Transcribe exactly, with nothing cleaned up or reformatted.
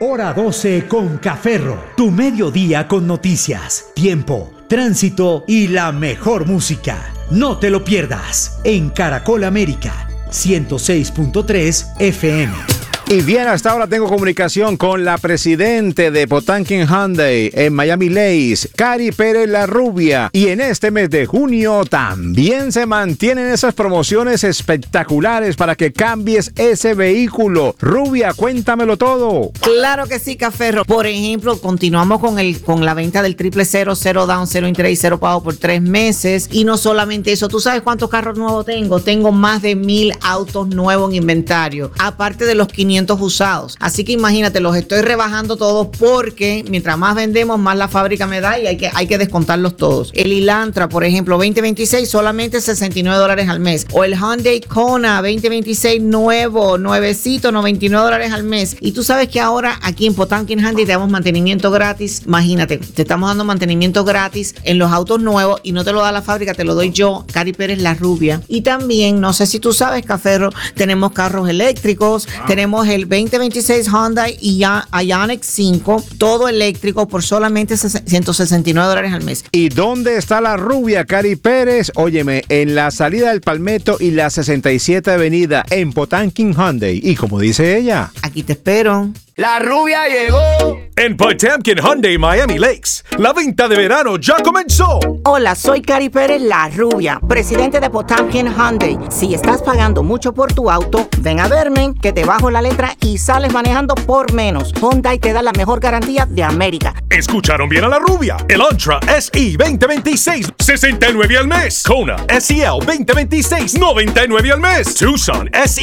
Hora doce con Caferro, tu mediodía con noticias, tiempo, tránsito y la mejor música. No te lo pierdas en Caracol América, ciento seis punto tres F M. Y bien, hasta ahora tengo comunicación con la presidente de Potemkin Hyundai en Miami Lakes, Cari Pérez La Rubia. Y en este mes de junio también se mantienen esas promociones espectaculares para que cambies ese vehículo. Rubia, cuéntamelo todo. Claro que sí, Caferro. Por ejemplo, continuamos con el con la venta del triple cero, cero down, cero interés y cero pago por tres meses. Y no solamente eso, ¿tú sabes cuántos carros nuevos tengo? Tengo más de mil autos nuevos en inventario, aparte de los quinientos usados. Así que imagínate, los estoy rebajando todos porque mientras más vendemos, más la fábrica me da y hay que, hay que descontarlos todos. El Elantra, por ejemplo, veinte veintiséis, solamente sesenta y nueve dólares al mes. O el Hyundai Kona veinte veintiséis nuevo, nuevecito, noventa y nueve dólares al mes. Y tú sabes que ahora aquí en Potemkin Hyundai te damos mantenimiento gratis. Imagínate, te estamos dando mantenimiento gratis en los autos nuevos y no te lo da la fábrica, te lo doy yo, Cari Pérez La Rubia. Y también, no sé si tú sabes, Caferro, tenemos carros eléctricos, wow. Tenemos el veinte veintiséis Hyundai Ioniq cinco, todo eléctrico por solamente ciento sesenta y nueve dólares al mes. ¿Y dónde está la Rubia, Cari Pérez? Óyeme, en la salida del Palmetto y la sesenta y siete Avenida en Potemkin Hyundai. Y como dice ella, aquí te espero. La Rubia llegó. En Potemkin Hyundai Miami Lakes, la venta de verano ya comenzó. Hola, soy Cari Pérez La Rubia, presidente de Potemkin Hyundai. Si estás pagando mucho por tu auto, ven a verme, que te bajo la letra y sales manejando por menos. Hyundai te da la mejor garantía de América. Escucharon bien a la Rubia. El Elantra S E veinte veintiséis, sesenta y nueve al mes. Kona S E L veinte veintiséis, noventa y nueve al mes. Tucson S